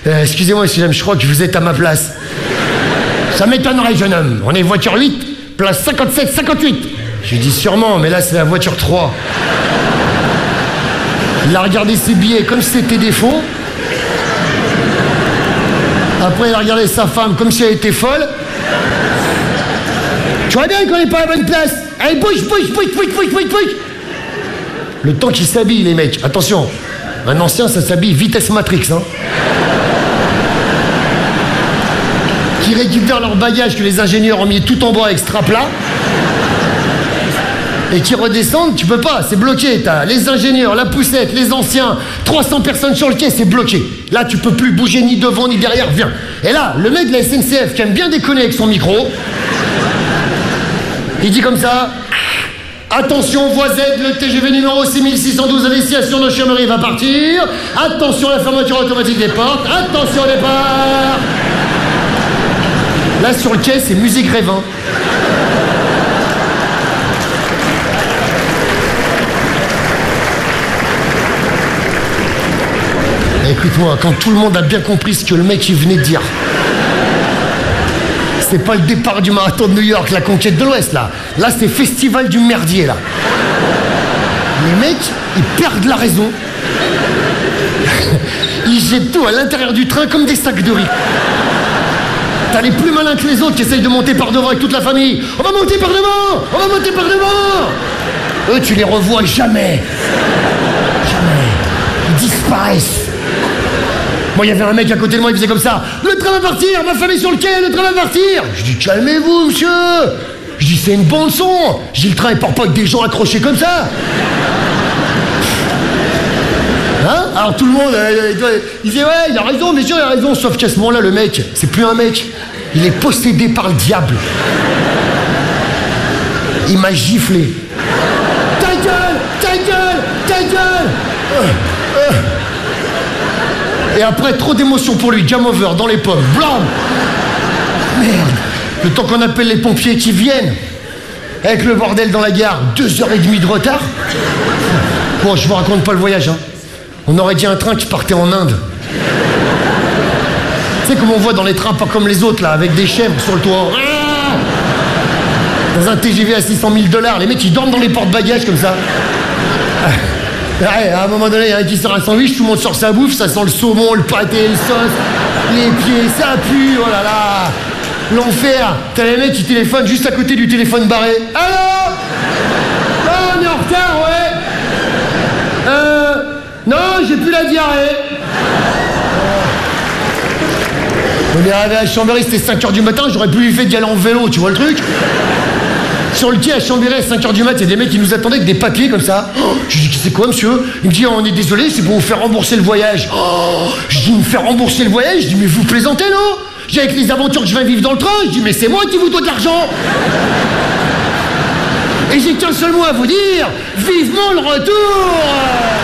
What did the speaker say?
Excusez-moi, monsieur, je crois que vous êtes à ma place. Ça m'étonnerait, jeune homme. On est voiture 8, place 57, 58. J'ai dit sûrement, mais là, c'est la voiture 3. Il a regardé ses billets comme si c'était des faux. Après, il a regardé sa femme comme si elle était folle. Tu vois bien qu'on n'est pas à la bonne place. Allez, bouge. Le temps qu'ils s'habillent, les mecs. Attention, un ancien, ça s'habille vitesse Matrix, hein. Qui récupèrent leur bagage que les ingénieurs ont mis tout en bois avec strap-là. Et qui redescendent, tu peux pas, c'est bloqué. T'as les ingénieurs, la poussette, les anciens, 300 personnes sur le quai, c'est bloqué. Là, tu peux plus bouger ni devant ni derrière, viens. Et là, le mec de la SNCF qui aime bien déconner avec son micro, il dit comme ça: attention, voie Z, le TGV numéro 6612 à destination de Chambéry va partir. Attention, la fermeture automatique des portes. Attention au départ. Là, sur le quai, c'est musique Rêvin. Écoute-moi, quand tout le monde a bien compris ce que le mec il venait de dire, c'est pas le départ du marathon de New York, la conquête de l'Ouest, là. Là, c'est festival du merdier, là. Les mecs, ils perdent la raison. Ils jettent tout à l'intérieur du train comme des sacs de riz. T'as les plus malins que les autres qui essayent de monter par devant avec toute la famille. On va monter par devant. Eux, tu les revois jamais. Ils disparaissent. Moi, il y avait un mec à côté de moi, il faisait comme ça: le train va partir, ma femme est sur le quai, le train va partir. Je dis: calmez-vous, monsieur. Je dis: c'est une bande son. Je dis: le train, il part pas avec des gens accrochés comme ça. Hein? Alors tout le monde, il disait: ouais, il a raison, messieurs, il a raison. Sauf qu'à ce moment-là, le mec, c'est plus un mec. Il est possédé par le diable. Il m'a giflé. Ta gueule. Et après, trop d'émotion pour lui, game over, dans les pommes, blam. Merde, le temps qu'on appelle les pompiers qui viennent, avec le bordel dans la gare, 2h30 de retard. Bon, je vous raconte pas le voyage, hein. On aurait dit un train qui partait en Inde. Tu sais comme on voit dans les trains pas comme les autres, là, avec des chèvres sur le toit. Dans un TGV à $600 000, les mecs, ils dorment dans les porte-bagages comme ça. Ouais, à un moment donné, il y en a qui sort un sandwich, tout le monde sort sa bouffe, ça sent le saumon, le pâté, le sauce, les pieds, ça pue, oh là là. L'enfer. T'as les mecs qui téléphonent juste à côté du téléphone barré. Allô? Oh, on est en retard, ouais. Non, j'ai plus la diarrhée. On est arrivé à Chambéry, c'était 5h du matin, j'aurais plus fait d'y aller en vélo, tu vois le truc? Sur le quai à Chambéry à 5h du mat, il y a des mecs qui nous attendaient avec des papiers comme ça. Je dis: c'est quoi, monsieur? Il me dit: on est désolé, c'est pour vous faire rembourser le voyage. Je dis: me faire rembourser le voyage? Je dis: mais vous plaisantez, non? J'ai avec les aventures que je vais vivre dans le train. Je dis: mais c'est moi qui vous dois de l'argent. Et j'ai qu'un seul mot à vous dire: vivement le retour.